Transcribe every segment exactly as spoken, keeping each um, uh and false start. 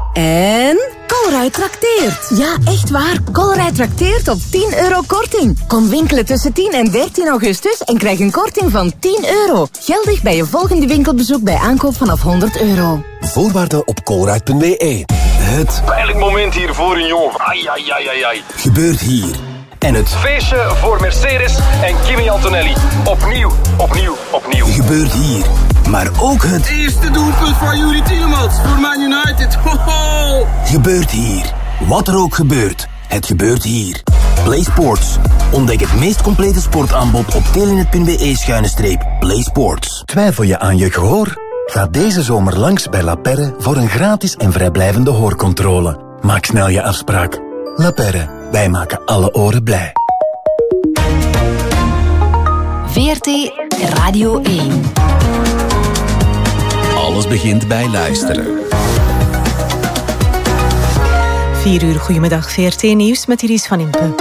En Colruyt trakteert. Ja, echt waar. Colruyt trakteert op tien euro korting. Kom winkelen tussen tien en dertien augustus en krijg een korting van tien euro. Geldig bij je volgende winkelbezoek bij aankoop vanaf honderd euro. Voorwaarden op colruyt punt b e. Het pijnlijk moment hier voor een jongen. Ai, ai, ai, ai, ai. Gebeurt hier. En het feestje voor Mercedes en Kimi Antonelli. Opnieuw, opnieuw, opnieuw. Gebeurt hier. Maar ook het eerste doelpunt van Yuri Tielemans voor Man United. Ho-ho. Gebeurt hier. Wat er ook gebeurt, het gebeurt hier. Play Sports. Ontdek het meest complete sportaanbod op telenet punt b e schuine streep Play Sports. Twijfel je aan je gehoor? Ga deze zomer langs bij La Perre voor een gratis en vrijblijvende hoorcontrole. Maak snel je afspraak. La Perre, wij maken alle oren blij. V R T Radio één. Alles begint bij luisteren. vier uur, goedemiddag. V R T Nieuws met Iris van Impe.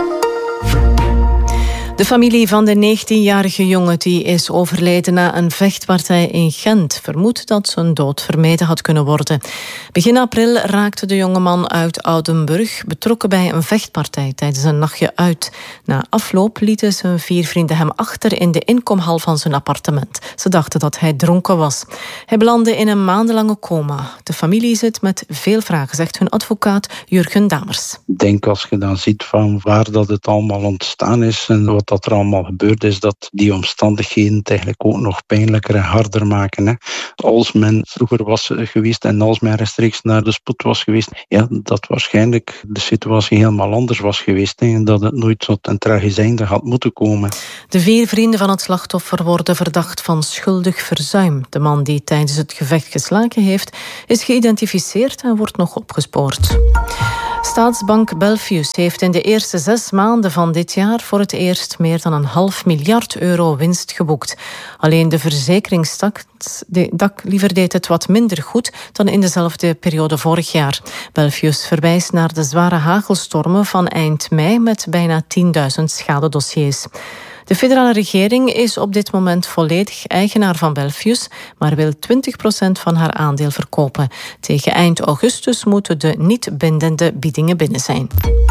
De familie van de negentienjarige jongen die is overleden na een vechtpartij in Gent vermoedt dat zijn dood vermeden had kunnen worden. Begin april raakte de jongeman uit Oudenburg betrokken bij een vechtpartij tijdens een nachtje uit. Na afloop lieten zijn vier vrienden hem achter in de inkomhal van zijn appartement. Ze dachten dat hij dronken was. Hij belandde in een maandenlange coma. De familie zit met veel vragen, zegt hun advocaat Jurgen Damers. Ik denk als je dan ziet van waar dat het allemaal ontstaan is en wat dat er allemaal gebeurd is, dat die omstandigheden het eigenlijk ook nog pijnlijker en harder maken. Hè. Als men vroeger was geweest en als men rechtstreeks naar de spoed was geweest, ja, dat waarschijnlijk de situatie helemaal anders was geweest hè, en dat het nooit tot een tragisch einde had moeten komen. De vier vrienden van het slachtoffer worden verdacht van schuldig verzuim. De man die tijdens het gevecht geslagen heeft, is geïdentificeerd en wordt nog opgespoord. Staatsbank Belfius heeft in de eerste zes maanden van dit jaar voor het eerst meer dan een half miljard euro winst geboekt. Alleen de verzekeringstak de dak liever deed het wat minder goed dan in dezelfde periode vorig jaar. Belfius verwijst naar de zware hagelstormen van eind mei met bijna tienduizend schadedossiers. De federale regering is op dit moment volledig eigenaar van Belfius, maar wil twintig procent van haar aandeel verkopen. Tegen eind augustus moeten de niet bindende biedingen binnen zijn.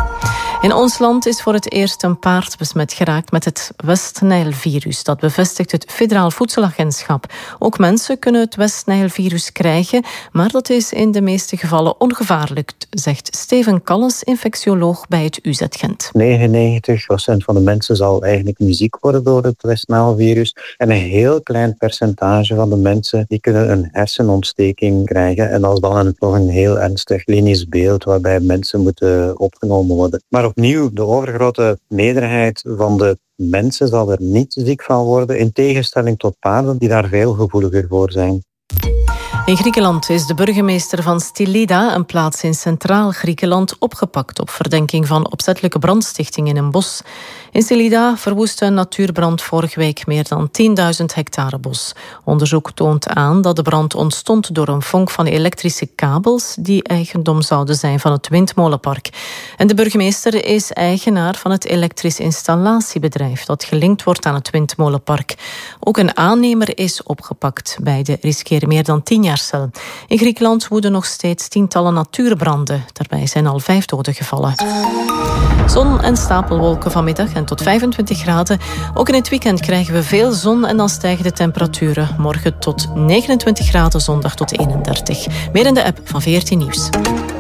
In ons land is voor het eerst een paard besmet geraakt met het West-Nijl-virus. Dat bevestigt het Federaal Voedselagentschap. Ook mensen kunnen het West-Nijl-virus krijgen, maar dat is in de meeste gevallen ongevaarlijk, zegt Steven Kalles, infectioloog bij het U Z Gent. negenennegentig procent van de mensen zal eigenlijk niet ziek worden door het West-Nijl-virus. En een heel klein percentage van de mensen die kunnen een hersenontsteking krijgen. En dat is dan een, nog een heel ernstig klinisch beeld waarbij mensen moeten opgenomen worden. Maar opnieuw, de overgrote meerderheid van de mensen zal er niet ziek van worden, in tegenstelling tot paarden die daar veel gevoeliger voor zijn. In Griekenland is de burgemeester van Stylida, een plaats in centraal Griekenland, opgepakt op verdenking van opzettelijke brandstichting in een bos. In Stylida verwoestte een natuurbrand vorige week meer dan tienduizend hectare bos. Onderzoek toont aan dat de brand ontstond door een vonk van elektrische kabels die eigendom zouden zijn van het windmolenpark. En de burgemeester is eigenaar van het elektrisch installatiebedrijf dat gelinkt wordt aan het windmolenpark. Ook een aannemer is opgepakt. Beide riskeren meer dan tien jaar cel. In Griekenland woeden nog steeds tientallen natuurbranden. Daarbij zijn al vijf doden gevallen. Zon en stapelwolken vanmiddag en tot vijfentwintig graden. Ook in het weekend krijgen we veel zon en dan stijgen de temperaturen. Morgen tot negenentwintig graden, zondag tot eenendertig. Meer in de app van V R T Nieuws.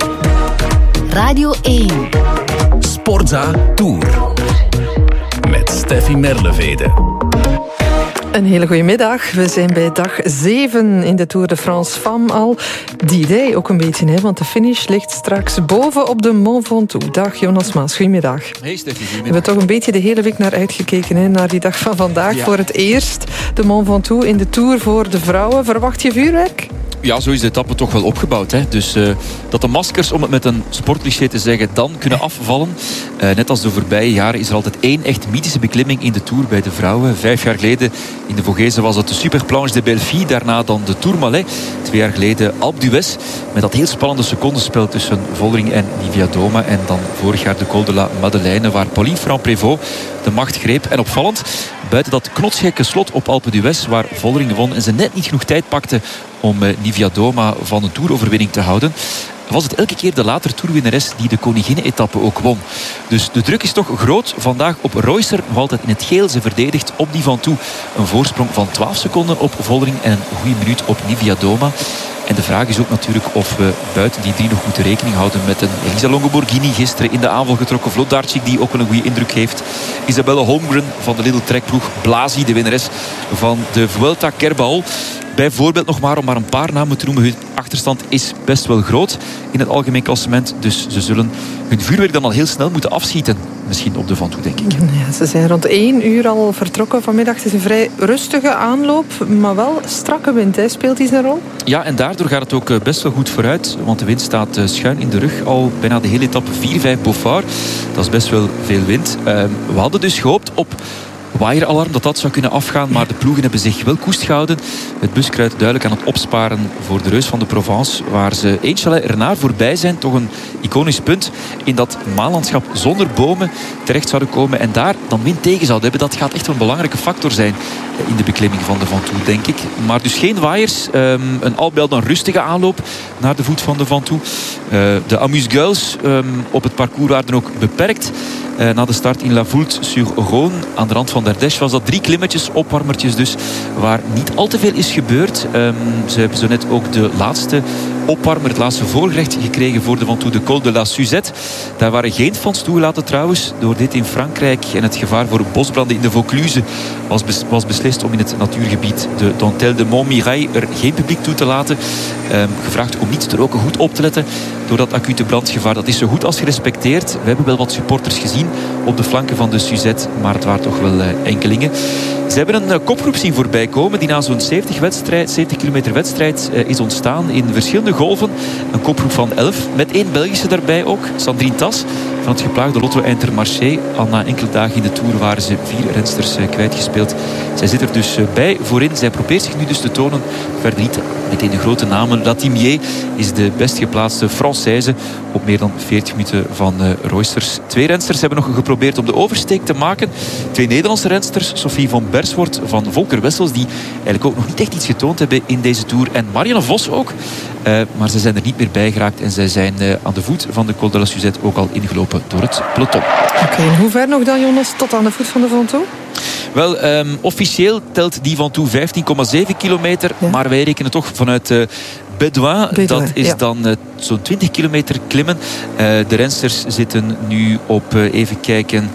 Radio één. Sportza Tour. Met Steffi Merlevede. Een hele goede middag. We zijn bij dag zeven in de Tour de France Femmes al. Die day ook een beetje, hè, want de finish ligt straks boven op de Mont Ventoux. Dag Jonas Maas, goedemiddag. Hey Steffi, goedemiddag. We hebben toch een beetje de hele week naar uitgekeken, hè, naar die dag van vandaag. Ja. Voor het eerst de Mont Ventoux in de Tour voor de vrouwen. Verwacht je vuurwerk? Ja, zo is de etappe toch wel opgebouwd. Hè. Dus uh, dat de maskers, om het met een sportcliché te zeggen, dan kunnen afvallen. Uh, net als de voorbije jaren is er altijd één echt mythische beklimming in de Tour bij de vrouwen. Vijf jaar geleden in de Vogezen was het de Superplanche de Belleville. Daarna dan de Tourmalet. Twee jaar geleden Alpe d'Huez. Met dat heel spannende secondenspel tussen Vollering en Niewiadoma. En dan vorig jaar de Col de la Madeleine, waar Pauline Franc-Prévot de macht greep. En opvallend, buiten dat knotsgekke slot op Alpe d'Huez, waar Vollering won en ze net niet genoeg tijd pakte om uh, Niewiadoma van een toeroverwinning te houden. was het elke keer de latere toerwinnares die de koninginnen-etappe ook won. Dus de druk is toch groot vandaag op Reusser. Nog altijd in het geel. Ze verdedigt op die Van Toe een voorsprong van twaalf seconden op Vollering en een goede minuut op Nivia Doma. En de vraag is ook natuurlijk of we buiten die drie nog moeten rekening houden met een Elisa Longo-Borghini gisteren in de aanval getrokken. Vlodarczyk die ook wel een goede indruk heeft. Isabelle Holmgren van de Lidl Trekploeg. Blasi, de winnares van de Vuelta Kerbal. Bijvoorbeeld nog maar om maar een paar namen te noemen. Hun achterstand is best wel groot in het algemeen klassement. Dus ze zullen hun vuurwerk dan al heel snel moeten afschieten. Misschien op de Van Toe, denk ik. Ja, ze zijn rond één uur al vertrokken vanmiddag. Het is een vrij rustige aanloop, maar wel strakke wind. Hè. Speelt die zijn rol? Ja, en daardoor gaat het ook best wel goed vooruit. Want de wind staat schuin in de rug. Al bijna de hele etappe vier vijf Beaufort. Dat is best wel veel wind. Uh, we hadden dus gehoopt op waaieralarm dat dat zou kunnen afgaan, maar de ploegen hebben zich wel koest gehouden. Het buskruid duidelijk aan het opsparen voor de Reus van de Provence, waar ze één chalet ernaar voorbij zijn. Toch een iconisch punt in dat maanlandschap zonder bomen terecht zouden komen en daar dan wind tegen zouden hebben. Dat gaat echt wel een belangrijke factor zijn in de beklimming van de Van Toe, denk ik. Maar dus geen waaiers. Um, een al bij al een rustige aanloop naar de voet van de Van Toe. Uh, de amuse-gueules um, op het parcours waren ook beperkt. Uh, na de start in La Voulte-sur-Rhône aan de rand van Ardèche was dat drie klimmetjes, opwarmertjes dus, waar niet al te veel is gebeurd. Um, ze hebben zo net ook de laatste opwarmer, het laatste voorgerecht gekregen voor de Van Toe, de Col de la Suzette. Daar waren geen fans toegelaten trouwens. Door dit in Frankrijk en het gevaar voor bosbranden in de Vaucluse was, bes- was beslist om in het natuurgebied de Dentelle de Montmirail er geen publiek toe te laten. Um, gevraagd om niet te roken, goed op te letten door dat acute brandgevaar. Dat is zo goed als gerespecteerd. We hebben wel wat supporters gezien op de flanken van de Suzette, maar het waren toch wel uh, enkelingen. Ze hebben een uh, kopgroep zien voorbij komen die na zo'n zeventig, wedstrijd, zeventig kilometer wedstrijd uh, is ontstaan in verschillende golven. Een kopgroep van elf, met één Belgische daarbij ook. Sandrine Tas van het geplaagde Lotto Intermarché. Al na enkele dagen in de Tour waren ze vier rensters uh, kwijtgespeeld. Zij zit er dus uh, bij voorin. Zij probeert zich nu dus te tonen. Verder niet meteen de grote namen. Latimier is de best geplaatste Française op meer dan veertig minuten van uh, Reusters. Twee rensters hebben nog geprobeerd om de oversteek te maken. Twee Nederlandse rensters, Sophie van Berswoord van Volker Wessels, die eigenlijk ook nog niet echt iets getoond hebben in deze Tour. En Marianne Vos ook. Uh, maar ze zijn er niet meer bij geraakt en zij zijn uh, aan de voet van de Col de la Suzette ook al ingelopen door het peloton. Oké, okay, en hoe ver nog dan, Jonas, tot aan de voet van de Van Toe? Wel, um, officieel telt die Van Toe vijftien komma zeven kilometer, ja. Maar wij rekenen toch vanuit uh, Bédoin. Bédoin. Dat is ja. dan uh, zo'n twintig kilometer klimmen. Uh, de rensters zitten nu op, uh, even kijken...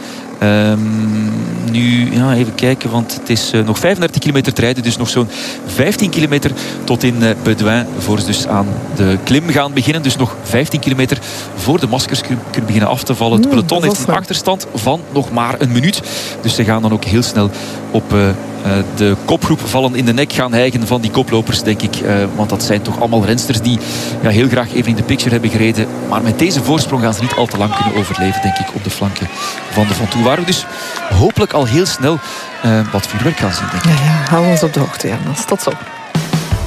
Um, nu, ja, even kijken, want het is uh, nog vijfendertig kilometer te rijden. Dus nog zo'n vijftien kilometer tot in uh, Bédoin. Voor ze dus aan de klim gaan beginnen. Dus nog vijftien kilometer voor de maskers kunnen beginnen af te vallen. Het peloton mm, heeft een achterstand van nog maar een minuut. Dus ze gaan dan ook heel snel op... Uh, Uh, de kopgroep vallen in de nek gaan hijgen van die koplopers, denk ik. Uh, want dat zijn toch allemaal rensters die ja, heel graag even in de picture hebben gereden. Maar met deze voorsprong gaan ze niet al te lang kunnen overleven, denk ik, op de flanken van de Van Toe. Waar we dus hopelijk al heel snel uh, wat vuurwerk gaan zien, denk ik. Ja, ja, hou ons op de hoogte, Jonas. Tot zo.